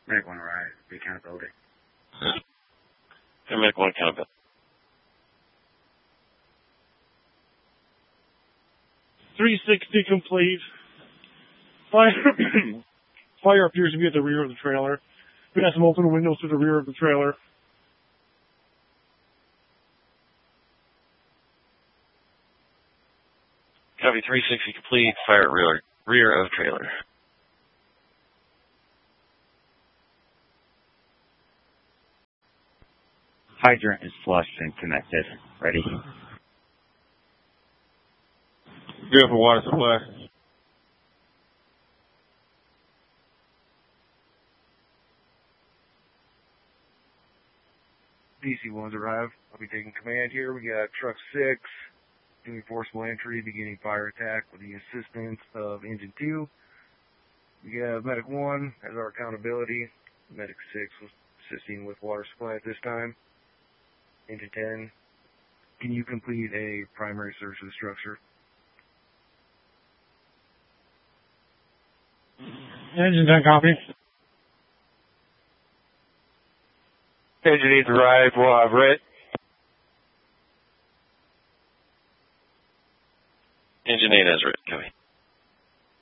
Medic 1 arrive. The accountability. And Medic 1 accountability. .360 complete. Fire appears to be at the rear of the trailer. We got some open windows to the rear of the trailer. Copy 360 complete. Fire at rear of trailer. Hydrant is flushed and connected. Ready. Good for water supply. DC-1's arrived. I'll be taking command here. We got Truck 6 doing forcible entry, beginning fire attack with the assistance of Engine 2. We have Medic 1 as our accountability. Medic 6 was assisting with water supply at this time. Engine 10, can you complete a primary search of the structure? Engine 10 copy. Engine 8's arrived. We'll have Rit. Engine 8 has Rit. Copy.